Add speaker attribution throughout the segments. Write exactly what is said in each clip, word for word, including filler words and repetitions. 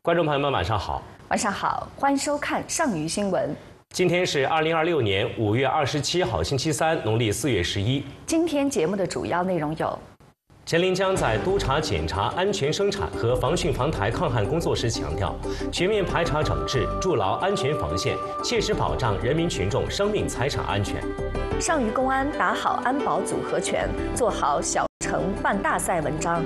Speaker 1: 观众朋友们，晚上好。
Speaker 2: 晚上好，欢迎收看上虞新闻。
Speaker 1: 今天是二零二六年五月二十七号，星期三，农历四月十一。
Speaker 2: 今天节目的主要内容有：
Speaker 1: 钱林江在督查检查安全生产和防汛防台抗旱工作时强调，全面排查整治，筑牢安全防线，切实保障人民群众生命财产安全。
Speaker 2: 上虞公安打好安保组合拳，做好小城办大赛文章。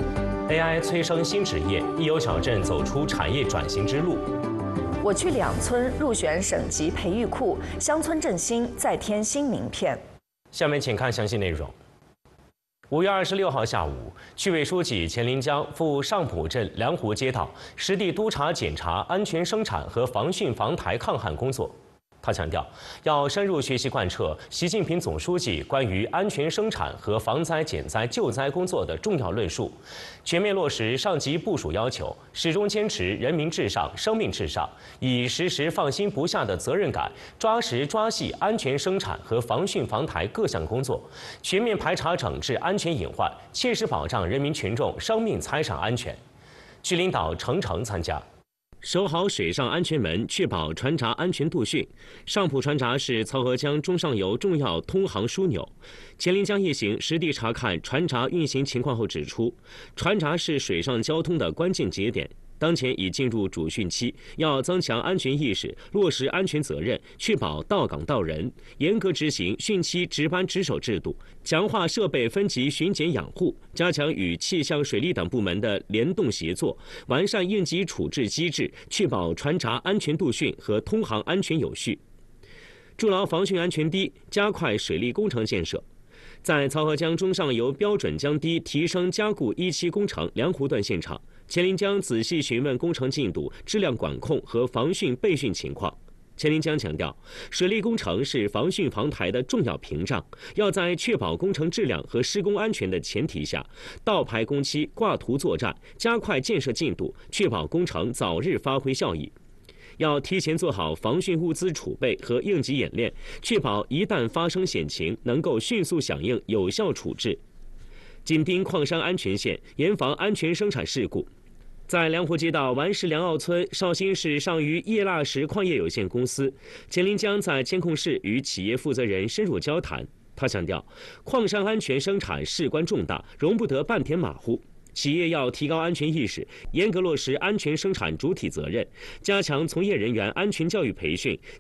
Speaker 1: A I 催生新职业，益友小镇走出产业转型之路。
Speaker 2: 我去两村入选省级培育库，乡村振兴再添新名片。
Speaker 1: 下面请看详细内容。五月二十六号下午，区委书记钱林江赴上浦镇梁湖街道实地督查检查安全生产和防汛防台抗旱工作。他强调，要深入学习贯彻习近平总书记关于安全生产和防灾减灾救灾工作的重要论述，全面落实上级部署要求，始终坚持人民至上、生命至上，以时时放心不下的责任感，抓实抓细安全生产和防汛防台各项工作，全面排查整治安全隐患，切实保障人民群众生命财产安全。区领导程程参加。守好水上安全门，确保船闸安全渡汛。上浦船闸是漕河江中上游重要通航枢纽。钱林江一行实地查看船闸运行情况后指出，船闸是水上交通的关键节点。当前已进入主汛期，要增强安全意识，落实安全责任，确保到岗到人，严格执行汛期值班值守制度，强化设备分级巡检养护，加强与气象、水利等部门的联动协作，完善应急处置机制，确保船闸安全渡汛和通航安全有序，筑牢防汛安全堤，加快水利工程建设。在漕河江中上游标准江堤提升加固一期工程梁湖段现场，钱林江仔细询问工程进度、质量管控和防汛备汛情况。钱林江强调，水利工程是防汛防台的重要屏障，要在确保工程质量和施工安全的前提下，倒排工期、挂图作战，加快建设进度，确保工程早日发挥效益。要提前做好防汛物资储备和应急演练，确保一旦发生险情能够迅速响应、有效处置。紧盯矿山安全线，严防安全生产事故。在梁湖街道完石梁坳村绍兴市上虞叶蜡石矿业有限公司，钱林江在监控室与企业负责人深入交谈。他强调，矿山安全生产事关重大，容不得半点马虎。企业要提高安全意识，严格落实安全生产主体责任，加强从业人员安全教育培训，